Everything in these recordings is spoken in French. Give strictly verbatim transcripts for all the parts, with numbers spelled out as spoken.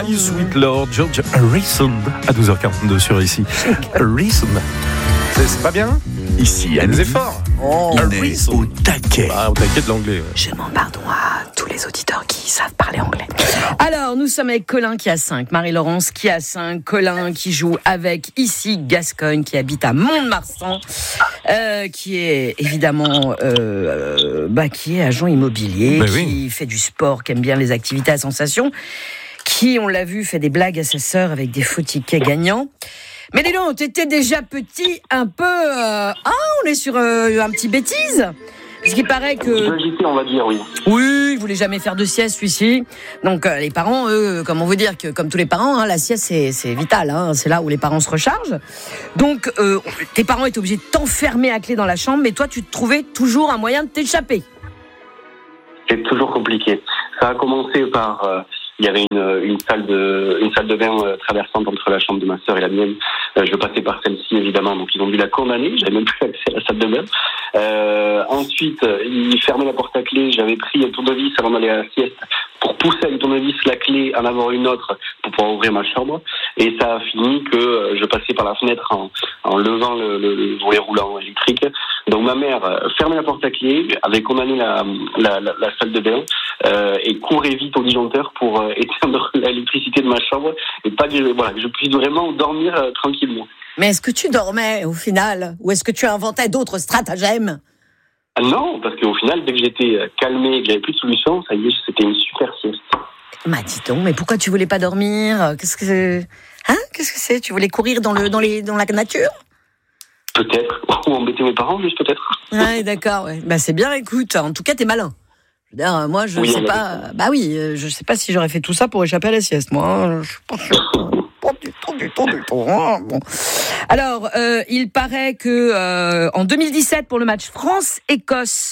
My Sweet Lord, George Harrison, à douze heures quarante-deux sur ici. Harrison. C'est, c'est pas bien? Ici, il y a des efforts. Oh, on est au taquet. Ah, au taquet de l'anglais. Ouais. Je demande pardon à tous les auditeurs qui savent parler anglais. Alors, nous sommes avec Colin qui a cinq, Marie-Laurence qui a cinq, Colin qui joue avec ici Gascogne qui habite à Mont-de-Marsan, euh, qui est évidemment euh, bah, qui est agent immobilier, bah qui oui. fait du sport, qui aime bien les activités à sensation, qui, on l'a vu, fait des blagues à sa sœur avec des faux tickets gagnants. Mais dis donc, t'étais déjà petit, un peu... Euh... Ah, on est sur euh, un petit bêtise. Parce qu'il paraît que... Agité, on va dire, oui. Oui, il voulait jamais faire de sieste, celui-ci. Donc, euh, les parents, eux, comment vous dire que, comme tous les parents, hein, la sieste, c'est, c'est vital. Hein, c'est là où les parents se rechargent. Donc, euh, tes parents étaient obligés de t'enfermer à clé dans la chambre, mais toi, tu trouvais toujours un moyen de t'échapper. C'est toujours compliqué. Ça a commencé par... Euh... Il y avait une, une salle de une salle de bain euh, traversante entre la chambre de ma sœur et la mienne. Euh, je passais par celle-ci évidemment, donc ils ont dû la condamner. J'avais même plus accès à la salle de bain. Euh, ensuite, ils fermaient la porte à clé. J'avais pris un tournevis avant d'aller à la sieste pour pousser avec le tournevis la clé, en avoir une autre pour pouvoir ouvrir ma chambre. Et ça a fini que euh, je passais par la fenêtre en, en levant le, le, le volet roulant électrique. Donc ma mère euh, fermait la porte à clé, avait condamné la, la, la, la salle de bain euh, et courait vite au disjoncteur pour euh, éteindre l'électricité de ma chambre et pas que, voilà, que je puisse vraiment dormir euh, tranquillement. Mais est-ce que tu dormais au final? Ou est-ce que tu inventais d'autres stratagèmes? Ah non, parce qu'au final, dès que j'étais calmé et que j'avais plus de solution, ça y est, c'était une super sieste. Bah dis donc, mais pourquoi tu voulais pas dormir? Qu'est-ce que c'est? Hein? Qu'est-ce que c'est? Tu voulais courir dans le dans les dans la nature? Peut-être. Ou embêter mes parents, juste peut-être. Ouais, d'accord. Ouais. Bah c'est bien. Écoute, en tout cas, t'es malin. Je veux dire, moi, je oui, sais pas. Bah oui, je sais pas si j'aurais fait tout ça pour échapper à la sieste, moi. Hein. Je suis pas sûr. Pas du tout, du tout, du tout. Hein. Bon. Alors, euh, il paraît que euh, en deux mille dix-sept, pour le match France-Écosse,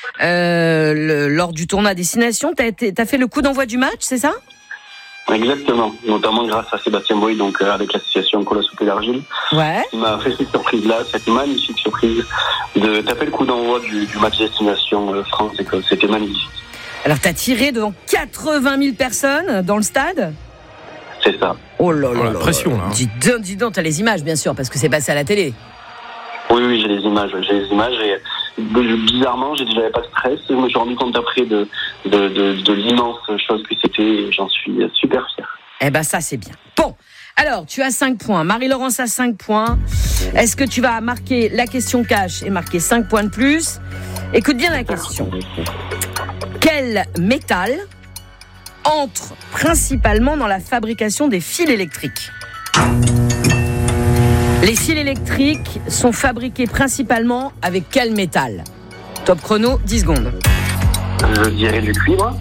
euh, le, lors du tournoi à destination, t'as, t'as fait le coup d'envoi du match, c'est ça? Exactement, notamment grâce à Sébastien Boy, donc euh, avec l'association Cola Soupe d'Argile. Ouais. Il m'a fait cette surprise-là, cette magnifique surprise de taper le coup d'envoi du, du match destination euh, France-Écosse. C'était magnifique. Alors, t'as tiré devant quatre-vingt mille personnes dans le stade? C'est ça. Oh là là, oh, la pression là. Dis donc, dis donc, t'as les images, bien sûr, parce que c'est passé à la télé. Oui, oui, j'ai les images, j'ai les images et bizarrement, j'avais pas de stress. Je me suis rendu compte après de, de, de, de l'immense chose que c'était et j'en suis super fier. Eh ben, ça, c'est bien. Bon. Alors, tu as cinq points. Marie-Laurence a cinq points. Est-ce que tu vas marquer la question cash et marquer cinq points de plus? Écoute bien la question. Quel métal entre principalement dans la fabrication des fils électriques? Les fils électriques sont fabriqués principalement avec quel métal? Top chrono, dix secondes. Je dirais du cuivre.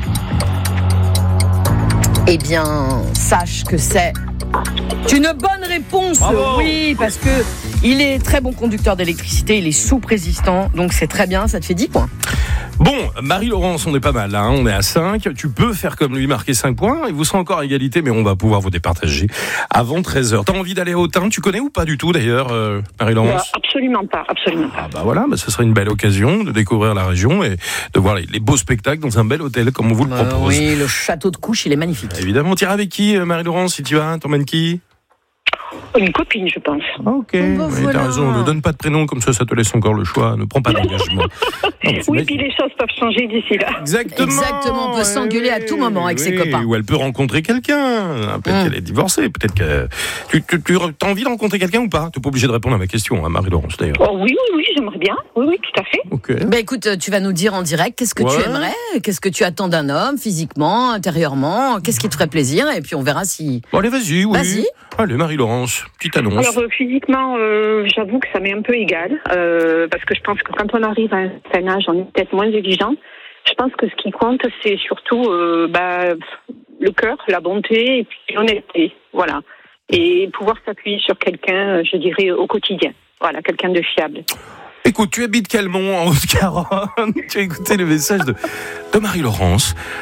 Eh bien, sache que c'est une bonne réponse. Bravo. Oui, parce que il est très bon conducteur d'électricité, il est soupe-résistant, donc c'est très bien, ça te fait dix points. Bon, Marie-Laurence, on est pas mal, hein, on est à cinq. Tu peux faire comme lui, marquer cinq points, et vous serez encore à égalité, mais on va pouvoir vous départager avant treize heures. T'as envie d'aller à Autun? Tu connais ou pas du tout d'ailleurs, euh, Marie-Laurence? bah, Absolument pas, absolument pas. Ah bah voilà, bah ce serait une belle occasion de découvrir la région et de voir les, les beaux spectacles dans un bel hôtel comme on vous le Euh, propose. oui, le château de Couche, il est magnifique. Évidemment, t'iras avec qui, Marie-Laurence, si tu vas? T'emmènes qui? Une copine, je pense. Ok, Bon, bah, oui, voilà. t'as raison, ne donne pas de prénom, comme ça, ça te laisse encore le choix, ne prends pas d'engagement. Non, Oui, puis les choses peuvent changer d'ici là. Exactement. Exactement, on peut s'engueuler à tout moment avec ses copains. Ou elle peut rencontrer quelqu'un. Peut-être Mm. qu'elle est divorcée. Peut-être que tu, tu, tu as envie de rencontrer quelqu'un ou pas? Tu n'es pas obligé de répondre à ma question, hein, Marie-Laurence d'ailleurs. Oh, oui, oui, oui, j'aimerais bien. Oui, oui, tout à fait. Ok. Ben écoute, tu vas nous dire en direct qu'est-ce que Ouais. tu aimerais, qu'est-ce que tu attends d'un homme, physiquement, intérieurement, qu'est-ce qui te ferait plaisir, et puis on verra si... Bon, allez, vas-y, oui. Vas-y. Allez, Marie-Laurence, petite annonce. Alors, euh, physiquement, euh, j'avoue que ça m'est un peu égal, euh, parce que je pense que quand on arrive à un certain âge, on est peut-être moins exigeant. Je pense que ce qui compte, c'est surtout euh, bah, le cœur, la bonté et puis l'honnêteté. Voilà. Et pouvoir s'appuyer sur quelqu'un, je dirais, au quotidien. Voilà, quelqu'un de fiable. Écoute, tu habites Calmont, en Haute-Garonne. Tu as écouté le message de, de Marie-Laurence.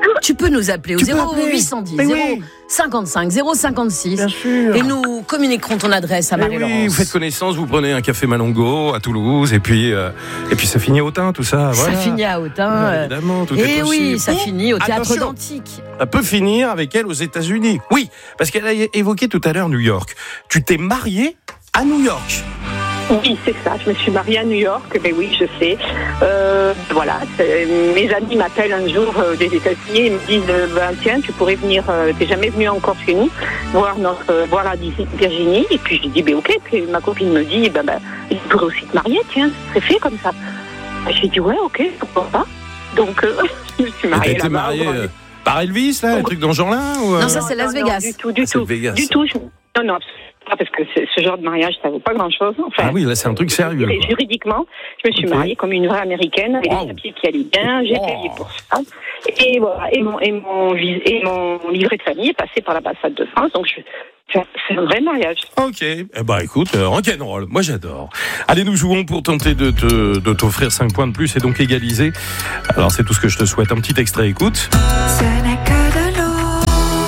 Tu peux nous appeler au Tu peux zéro appeler. huit cent dix Mais zéro oui. cinquante-cinq zéro cinquante-six Bien sûr. et nous communiquerons ton adresse à Mais Marie-Laurence. oui, vous faites connaissance, vous prenez un café Malongo à Toulouse et puis euh, et puis ça finit au Autun, tout ça. Ça Voilà. finit à Autun. Ouais, euh, évidemment, tout Et est possible. oui, ça Oh, finit au théâtre attention. d'Antique. Ça peut finir avec elle aux États-Unis. Oui, parce qu'elle a évoqué tout à l'heure New York. Tu t'es marié à New York. Oui, c'est ça. Je me suis mariée à New York, mais oui, je sais. Euh, voilà, c'est- mes amis m'appellent un jour euh, des États-Unis et me disent euh, ben, tiens, tu pourrais venir, euh, t'es jamais venu encore chez nous, voir notre, euh, voir la Virginie. Et puis je dis ben ok. Puis ma copine me dit ben, ben tu pourrais aussi te marier, tiens, c'est fait comme ça. Et j'ai dit ouais, ok, pourquoi pas. Donc euh, je me suis Et t'as mariée été là-bas. marié au- euh, par Elvis, là, le truc dans ce genre-là ou, euh Non, ça, c'est Las non, Vegas. Du tout, du Ah, c'est tout. Vegas. Du tout. Je- Non, non, pas parce que c'est- ce genre de mariage, ça vaut pas grand-chose. Enfin, Ah oui, là, c'est un truc sérieux. et quoi. juridiquement, je me suis Ok. mariée comme une vraie américaine, avec Wow. des papiers qui allaient bien, j'ai Wow. payé pour ça. Et voilà, et mon, et mon, vis- et mon livret de famille est passé par l'ambassade de France, donc je, c'est un- c'est un vrai mariage. Ok, eh ben écoute, euh, rock'n'roll, moi j'adore. Allez, nous jouons pour tenter de, te, de t'offrir cinq points de plus et donc égaliser. Alors c'est tout ce que je te souhaite. Un petit extrait, écoute. Ce n'est que de l'eau.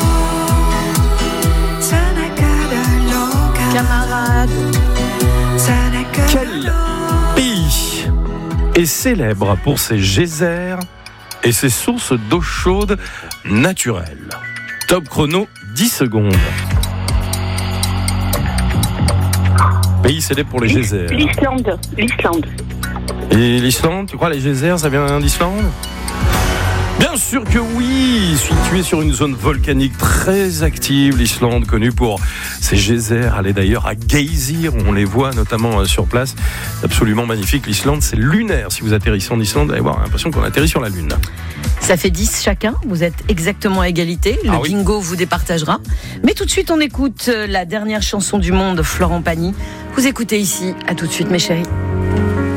Ce n'est que de l'eau. Camarade. Ce n'est que Quel de l'eau. pays est célèbre pour ses geysers et ses sources d'eau chaude naturelle? Top chrono, dix secondes. Pays célèbre pour les geysers. L'Islande, l'Islande. Et l'Islande, tu crois les geysers, ça vient d'Islande? Bien sûr que oui, située sur une zone volcanique très active, l'Islande, connue pour ses geysers. Elle est d'ailleurs à Geysir, on les voit notamment sur place. C'est absolument magnifique. L'Islande, c'est lunaire. Si vous atterrissez en Islande, vous allez avoir l'impression qu'on atterrit sur la Lune. Ça fait dix chacun, vous êtes exactement à égalité, le Ah oui. bingo vous départagera. Mais tout de suite on écoute la dernière chanson du monde, Florent Pagny. Vous écoutez ici, à tout de suite mes chéris.